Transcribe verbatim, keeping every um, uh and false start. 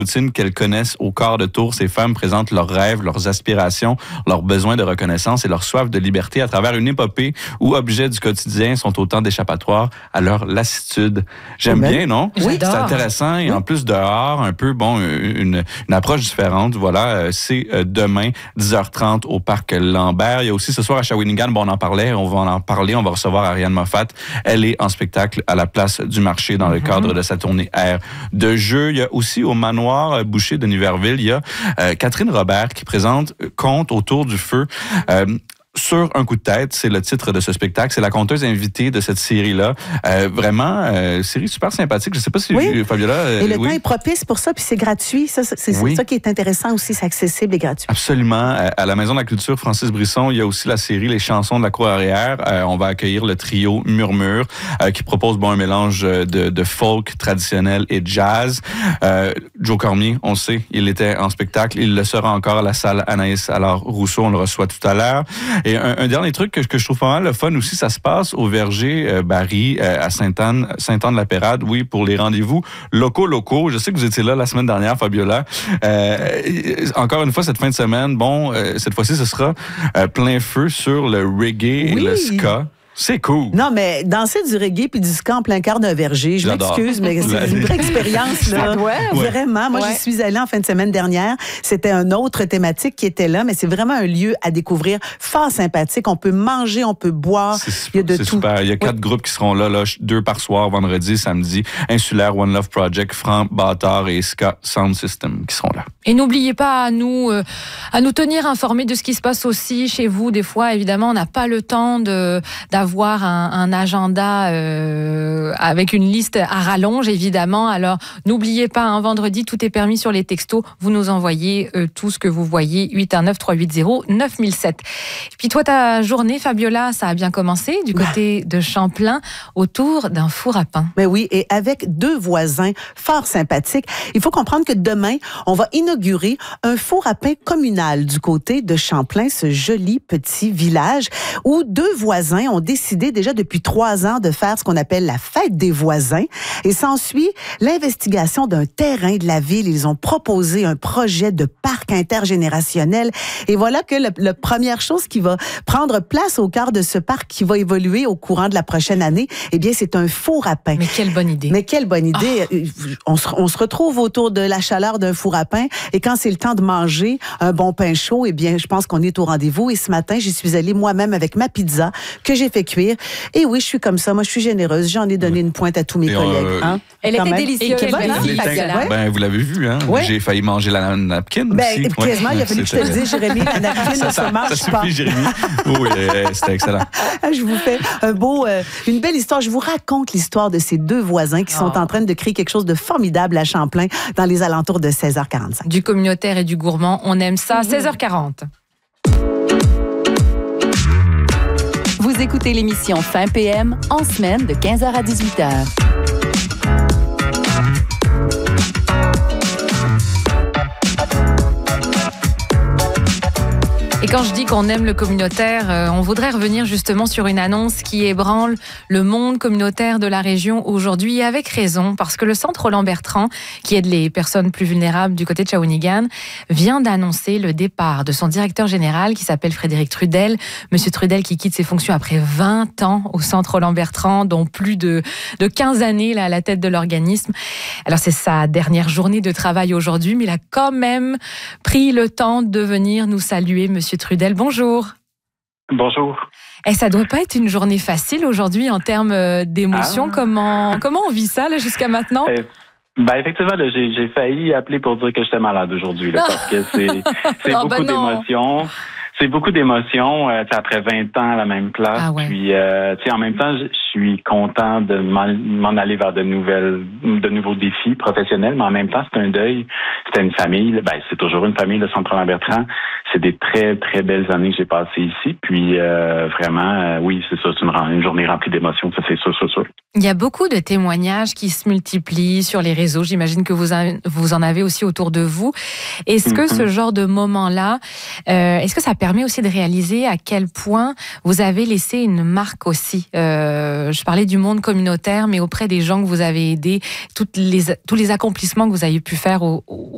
routine qu'elles connaissent au quart de tour. Ces femmes présentent leurs rêves, leurs aspirations, leurs besoins de reconnaissance et leur soif de liberté à travers une épopée où objets du quotidien sont autant d'échappatoires à leur lassitude. J'aime bien, non? Oui. C'est intéressant et oui. en plus dehors, un peu, bon, une, une approche différente. Voilà, c'est demain, dix heures trente au Parc Lambert. Il y a aussi ce soir à Shawinigan, bon, on en parlait, on va en parler, on va recevoir Ariane Moffat. Elle est en spectacle à la place du marché dans le mm-hmm. cadre de sa tournée Air de jeu. Il y a aussi au Manoir Boucher de Niverville, il y a euh, Catherine Robert qui présente Conte autour du feu. Euh, Sur un coup de tête, c'est le titre de ce spectacle. C'est la conteuse invitée de cette série-là. Euh, vraiment, euh, série super sympathique. Je ne sais pas si oui. Fabiola... Euh, et le oui. temps est propice pour ça, puis c'est gratuit. Ça, c'est oui. ça qui est intéressant aussi, c'est accessible et gratuit. Absolument. À la Maison de la Culture Francis Brisson, il y a aussi la série Les chansons de la cour arrière. Euh, on va accueillir le trio Murmure, euh, qui propose bon un mélange de, de folk traditionnel et jazz. Euh, Joe Cormier, on sait, il était en spectacle. Il le sera encore à la salle Anaïs alors Rousseau. On le reçoit tout à l'heure. Et un, un dernier truc que, que je trouve pas mal le fun aussi, ça se passe au Verger euh, Barry euh, à Sainte-Anne, Sainte-Anne-de-la-Pérade, oui, pour les rendez-vous locaux locaux. Je sais que vous étiez là la semaine dernière, Fabiola. Euh, encore une fois, cette fin de semaine, bon, euh, cette fois-ci, ce sera euh, plein feu sur le reggae oui. et le ska. C'est cool. Non, mais danser du reggae puis du ska en plein quart d'un verger, je J'adore. m'excuse, mais c'est une vraie expérience, là. Ouais. Vraiment. Moi, ouais. j'y suis allée en fin de semaine dernière. C'était un autre thématique qui était là, mais c'est vraiment un lieu à découvrir fort sympathique. On peut manger, on peut boire. C'est, il y a de c'est tout. super. Il y a quatre oui. groupes qui seront là, là, deux par soir, vendredi, samedi. Insulaire, One Love Project, Franc Bâtard et Ska Sound System qui seront là. Et n'oubliez pas à nous, euh, à nous tenir informés de ce qui se passe aussi chez vous. Des fois, évidemment, on n'a pas le temps de, d'avoir un, un agenda euh, avec une liste à rallonge, évidemment. Alors, n'oubliez pas, un vendredi, tout est permis sur les textos. Vous nous envoyez euh, tout ce que vous voyez, huit un neuf trois huit zéro neuf mille sept. Et puis toi, ta journée, Fabiola, ça a bien commencé du côté de Champlain, autour d'un four à pain. Mais oui, et avec deux voisins fort sympathiques. Il faut comprendre que demain, on va inaugurer un four à pain communal du côté de Champlain, ce joli petit village où deux voisins ont décidé déjà depuis trois ans de faire ce qu'on appelle la fête des voisins. Et s'ensuit l'investigation d'un terrain de la ville. Ils ont proposé un projet de parc intergénérationnel. Et voilà que la, la première chose qui va prendre place au cœur de ce parc qui va évoluer au courant de la prochaine année, eh bien, c'est un four à pain. Mais quelle bonne idée. Mais quelle bonne idée. Oh. On, se, on se retrouve autour de la chaleur d'un four à pain. Et quand c'est le temps de manger un bon pain chaud, eh bien, je pense qu'on est au rendez-vous. Et ce matin, j'y suis allée moi-même avec ma pizza que j'ai fait cuire. Et oui, je suis comme ça. Moi, je suis généreuse. J'en ai donné une pointe à tous mes Et collègues. Euh, hein? Elle Quand était même. délicieuse. Et quelle belle bonne fille, idée. Ben, vous l'avez vu, hein? Ouais. J'ai failli manger la napkin Ben, aussi. quasiment, ouais. il a fallu que je te le dise, Jérémy, la napkin ça, ne se ça, mange ça pas. suffit, Jérémy. Oui, c'était excellent. Je vous fais un beau, euh, une belle histoire. Je vous raconte l'histoire de ces deux voisins qui sont oh. en train de créer quelque chose de formidable à Champlain dans les alentours de seize heures quarante-cinq. Du communautaire et du gourmand, on aime ça. seize heures quarante. Vous écoutez l'émission Fin P M en semaine de quinze heures à dix-huit heures. Et quand je dis qu'on aime le communautaire, euh, on voudrait revenir justement sur une annonce qui ébranle le monde communautaire de la région aujourd'hui, et avec raison, parce que le Centre Roland-Bertrand, qui aide les personnes plus vulnérables du côté de Shawinigan, vient d'annoncer le départ de son directeur général qui s'appelle Frédéric Trudel. Monsieur Trudel qui quitte ses fonctions après vingt ans au Centre Roland-Bertrand, dont plus de, de quinze années là, à la tête de l'organisme. Alors c'est sa dernière journée de travail aujourd'hui, mais il a quand même pris le temps de venir nous saluer, Monsieur Trudel. Bonjour. Bonjour. Et ça doit pas être une journée facile aujourd'hui en termes d'émotion. Ah. Comment comment on vit ça là, jusqu'à maintenant? Euh, ben effectivement, là, j'ai, j'ai failli appeler pour dire que j'étais malade aujourd'hui, là, parce que c'est, c'est oh, beaucoup ben d'émotions. C'est beaucoup d'émotions, euh, après vingt ans à la même place. Ah ouais. Puis, euh, tu sais, en même temps, je suis content de m'en, m'en aller vers de nouvelles, de nouveaux défis professionnels, mais en même temps, c'est un deuil. C'était une famille. Ben, c'est toujours une famille, le Centre Roland-Bertrand. C'est des très, très belles années que j'ai passées ici. Puis, euh, vraiment, euh, oui, c'est ça, c'est une, une journée remplie d'émotions. Ça, c'est sûr, c'est sûr. Il y a beaucoup de témoignages qui se multiplient sur les réseaux. J'imagine que vous, a, vous en avez aussi autour de vous. Est-ce mm-hmm. que ce genre de moment-là, euh, est-ce que ça permet aussi de réaliser à quel point vous avez laissé une marque aussi? Euh, je parlais du monde communautaire, mais auprès des gens que vous avez aidés, toutes les, tous les accomplissements que vous avez pu faire au, au,